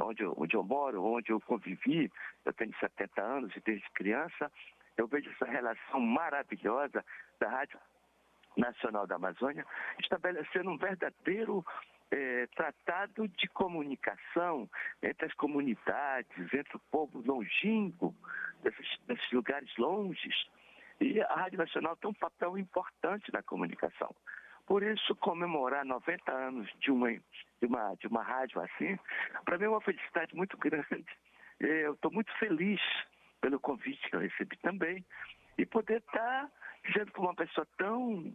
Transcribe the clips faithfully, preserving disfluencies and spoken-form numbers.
onde eu, onde eu moro, onde eu convivi, eu tenho setenta anos e desde criança, eu vejo essa relação maravilhosa da Rádio Nacional da Amazônia, estabelecendo um verdadeiro eh, tratado de comunicação entre as comunidades, entre o povo longínquo, desses, desses lugares longes. E a Rádio Nacional tem um papel importante na comunicação. Por isso, comemorar noventa anos de uma, de uma, de uma rádio assim, para mim é uma felicidade muito grande. Eu estou muito feliz pelo convite que eu recebi também e poder estar dizendo para uma pessoa tão,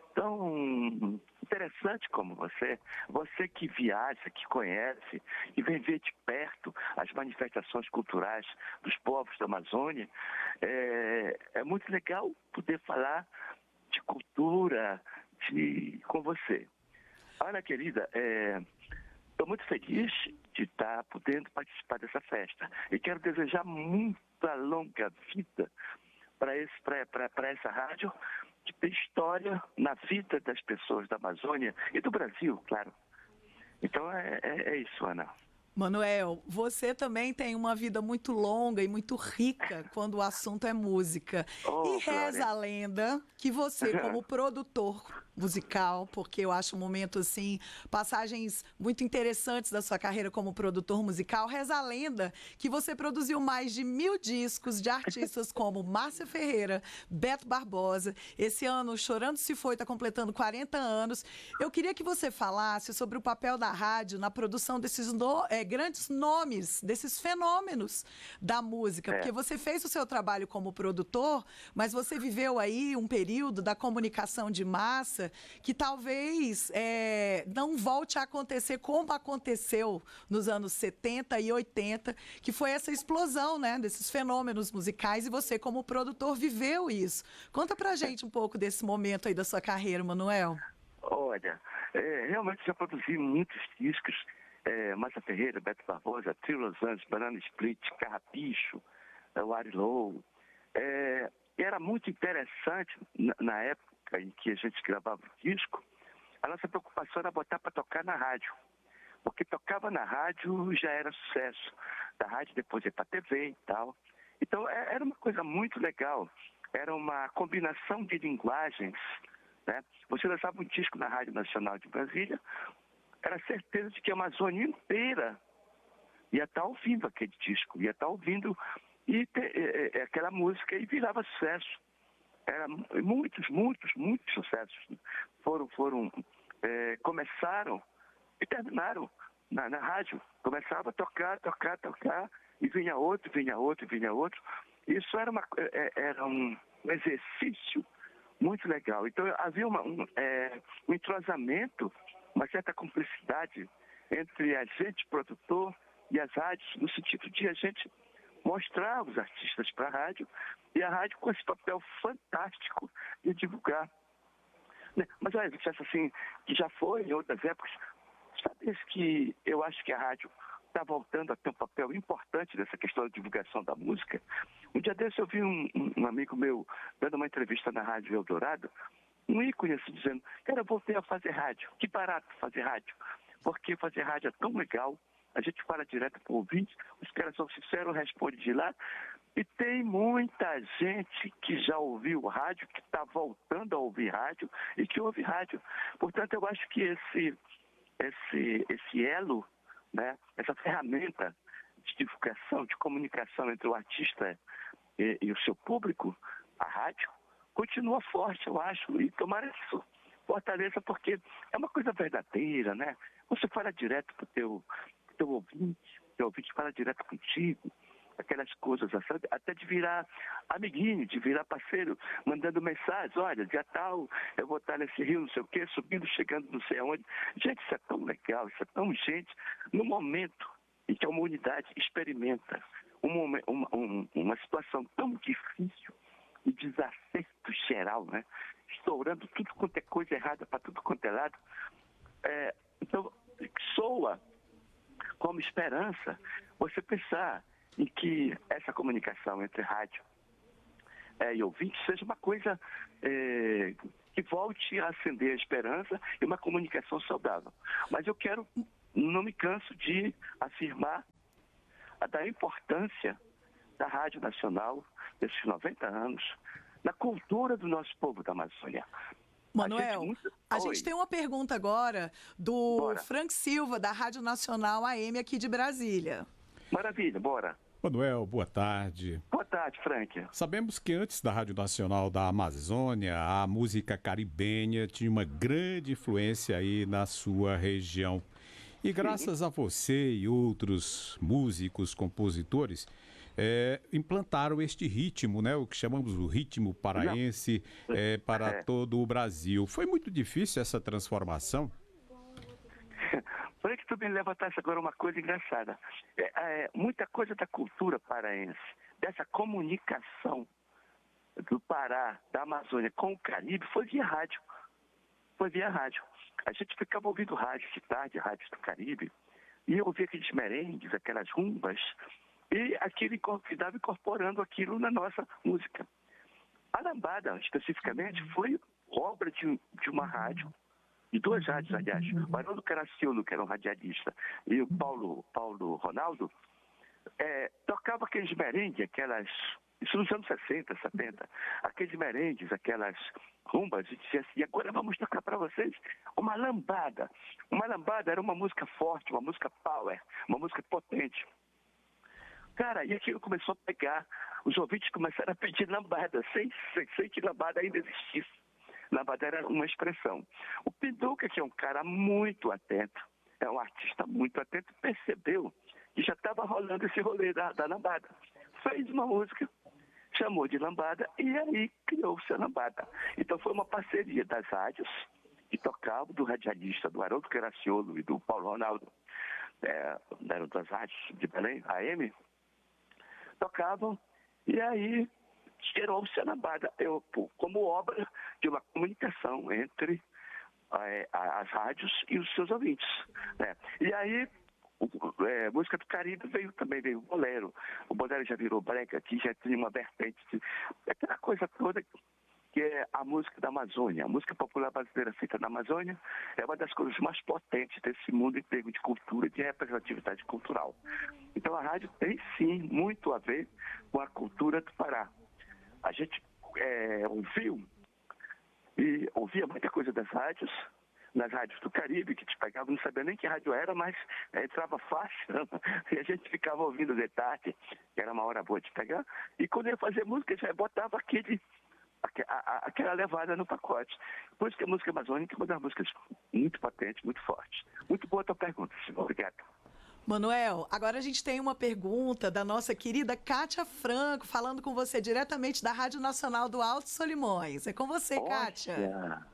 tão interessante como você, você que viaja, que conhece e vem ver de perto as manifestações culturais dos povos da Amazônia, é, é muito legal poder falar de cultura de, com você. Ana querida, estou é, muito feliz de estar podendo participar dessa festa e quero desejar muita longa vida para essa rádio que tem história na vida das pessoas da Amazônia e do Brasil, claro. Então é, é, é isso, Ana. Manuel, você também tem uma vida muito longa e muito rica quando o assunto é música. Oh, e reza Glória. a lenda que você, como produtor musical, porque eu acho um momento assim, passagens muito interessantes da sua carreira como produtor musical, reza a lenda que você produziu mais de mil discos de artistas como Márcia Ferreira, Beto Barbosa. Esse ano, Chorando Se Foi, está completando quarenta anos. Eu queria que você falasse sobre o papel da rádio na produção desses no, é, grandes nomes, desses fenômenos da música, É. porque você fez o seu trabalho como produtor, mas você viveu aí um período da comunicação de massa que talvez é, não volte a acontecer como aconteceu nos anos setenta e oitenta, que foi essa explosão, né, desses fenômenos musicais, e você como produtor viveu isso. Conta pra gente um pouco desse momento aí da sua carreira, Manuel. Olha, é, realmente já produzi muitos discos, é, Márcia Ferreira, Beto Barbosa, Trio Los Angeles, Banana Split, Carrapicho, é, o Arilou. É, era muito interessante na, na época em que a gente gravava o disco, a nossa preocupação era botar para tocar na rádio. Porque tocava na rádio já era sucesso. Da rádio depois ia para a T V e tal. Então é, era uma coisa muito legal. Era uma combinação de linguagens, né? Você lançava um disco na Rádio Nacional de Brasília, era certeza de que a Amazônia inteira ia estar ouvindo aquele disco, ia estar ouvindo e ter, é, é, aquela música e virava sucesso. Era muitos, muitos, muitos sucessos foram, foram é, começaram e terminaram na, na rádio. Começava a tocar, tocar, tocar, e vinha outro, vinha outro, vinha outro. Isso era, uma, era um, um exercício muito legal. Então havia uma, um, é, um entrosamento, uma certa cumplicidade entre a gente, produtor, e as rádios, no sentido de a gente mostrar os artistas para a rádio, e a rádio com esse papel fantástico de divulgar. Mas olha, você acha assim, que já foi em outras épocas, sabe que eu acho que a rádio está voltando a ter um papel importante nessa questão da divulgação da música. Um dia desse eu vi um, um amigo meu dando uma entrevista na Rádio Eldorado, um ícone assim, dizendo, cara, eu voltei a fazer rádio, que barato fazer rádio, porque fazer rádio é tão legal, a gente fala direto para o ouvinte, os caras são sinceros, respondem de lá, e tem muita gente que já ouviu rádio, que está voltando a ouvir rádio e que ouve rádio. Portanto, eu acho que esse, esse, esse elo, né, essa ferramenta de divulgação, de comunicação entre o artista e, e o seu público, a rádio, continua forte, eu acho, e tomara que isso fortaleça, porque é uma coisa verdadeira, né? Você fala direto para o teu, teu ouvinte, o teu ouvinte fala direto contigo, aquelas coisas, até de virar amiguinho, de virar parceiro, mandando mensagens, olha, dia tal, eu vou estar nesse rio, não sei o quê, subindo, chegando não sei aonde. Gente, isso é tão legal, isso é tão gente, no momento em que a humanidade experimenta um momento, uma, um, uma situação tão difícil e desacerto geral, né? Estourando tudo quanto é coisa errada para tudo quanto é lado. É, então, soa como esperança você pensar em que essa comunicação entre rádio é, e ouvinte seja uma coisa é, que volte a acender a esperança e uma comunicação saudável. Mas eu quero, não me canso de afirmar da importância da Rádio Nacional, desses noventa anos, na cultura do nosso povo da Amazônia. Manuel, a gente, muito... a gente tem uma pergunta agora do Bora. Frank Silva, da Rádio Nacional A M aqui de Brasília. Maravilha, bora. Manuel, boa tarde. Boa tarde, Frank. Sabemos que antes da Rádio Nacional da Amazônia, a música caribenha tinha uma grande influência aí na sua região. E graças Sim. a você e outros músicos, compositores, é, implantaram este ritmo, né, o que chamamos o ritmo paraense, é, para é. todo o Brasil. Foi muito difícil essa transformação? Foi que tu me levantasse agora uma coisa engraçada. É, é, muita coisa da cultura paraense, dessa comunicação do Pará, da Amazônia com o Caribe, foi via rádio. Foi via rádio. A gente ficava ouvindo rádio de tarde, rádios do Caribe, e eu ouvia aqueles merengues, aquelas rumbas, e aquilo estava incorporando aquilo na nossa música. A lambada, especificamente, foi obra de, de uma rádio, de duas rádios, aliás. O Haroldo Caraciolo, que era um radialista, e o Paulo, Paulo Ronaldo, é, tocava aqueles merengues, aquelas... Isso nos anos sessenta, setenta. Aqueles merengues, aquelas rumbas, e dizia assim, agora vamos tocar para vocês uma lambada. Uma lambada era uma música forte, uma música power, uma música potente. Cara, e aquilo começou a pegar, os ouvintes começaram a pedir lambada, sem, sem, sem que lambada ainda existisse. Lambada era uma expressão. O Pinduca, que é um cara muito atento, é um artista muito atento, percebeu que já estava rolando esse rolê da, da lambada. Fez uma música, chamou de lambada e aí criou-se a lambada. Então foi uma parceria das rádios que tocavam, do radialista, do Haroldo Caraciolo e do Paulo Ronaldo, é, eram das rádios de Belém, A M, tocavam e aí gerou-se a lambada eu, como obra de uma comunicação entre é, as rádios e os seus ouvintes. Né? E aí O, é, música do Caribe veio também, veio o bolero. O bolero já virou brega, que já tinha uma vertente, de, aquela coisa toda que é a música da Amazônia. A música popular brasileira feita na Amazônia é uma das coisas mais potentes desse mundo em termos de cultura, de representatividade cultural. Então a rádio tem sim muito a ver com a cultura do Pará. A gente é, ouviu e ouvia muita coisa das rádios, nas rádios do Caribe, que te pegavam, não sabia nem que rádio era, mas é, entrava fácil, e a gente ficava ouvindo de tarde, que era uma hora boa de pegar, e quando ia fazer música, já botava aquele, a, a, aquela levada no pacote. Por isso que a música amazônica é uma das músicas muito potentes, muito fortes. Muito boa a tua pergunta, senhor. Obrigado. Manuel, agora a gente tem uma pergunta da nossa querida Kátia Franco, falando com você diretamente da Rádio Nacional do Alto Solimões. É com você, Olha. Kátia.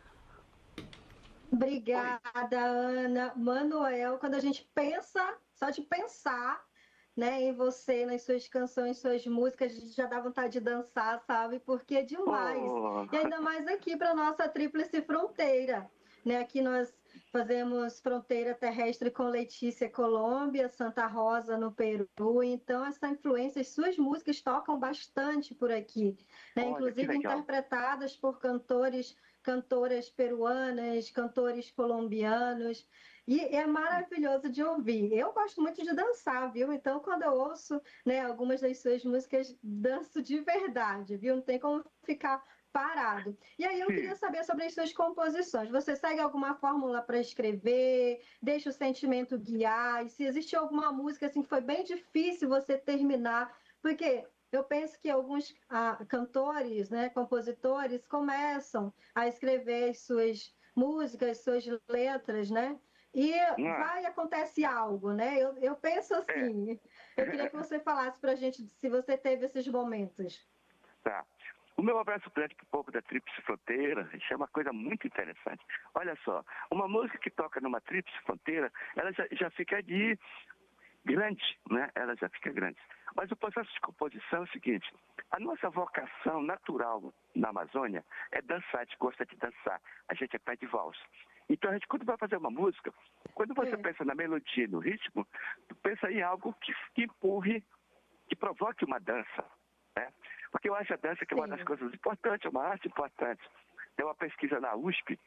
Obrigada, Ana. Manuel, quando a gente pensa, só de pensar, né, em você, nas suas canções, suas músicas, a gente já dá vontade de dançar, sabe? Porque é demais. Oh. E ainda mais aqui para nossa tríplice fronteira, né? Aqui nós fazemos fronteira terrestre com Letícia, Colômbia, Santa Rosa, no Peru. Então, essa influência, as suas músicas tocam bastante por aqui, né? Olha, inclusive interpretadas por cantores, cantoras peruanas, cantores colombianos. E é maravilhoso de ouvir. Eu gosto muito de dançar, viu? Então, quando eu ouço, né, algumas das suas músicas, danço de verdade, viu? Não tem como ficar parado. E aí eu Sim. queria saber sobre as suas composições. Você segue alguma fórmula para escrever? Deixa o sentimento guiar? E se existe alguma música assim que foi bem difícil você terminar? Porque eu penso que alguns ah, cantores, né, compositores, começam a escrever as suas músicas, suas letras, né? E vai e acontece algo, né? Eu, eu penso assim. É. Eu queria que você falasse para a gente se você teve esses momentos. Tá. O meu abraço grande para o povo da Tríplice Fronteira, isso é uma coisa muito interessante. Olha só, uma música que toca numa Tríplice Fronteira, ela já, já fica de grande, né? Ela já fica grande. Mas o processo de composição é o seguinte, a nossa vocação natural na Amazônia é dançar, a gente gosta de dançar, a gente é pé de valsa. Então, a gente, quando vai fazer uma música, quando você é. pensa na melodia, no ritmo, tu pensa em algo que, que empurre, que provoque uma dança, né? Porque eu acho a dança que é uma das coisas importantes, é uma arte importante. Tem uma pesquisa na U S P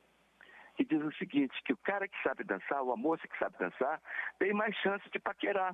que diz o seguinte, que o cara que sabe dançar, ou a moça que sabe dançar, tem mais chance de paquerar.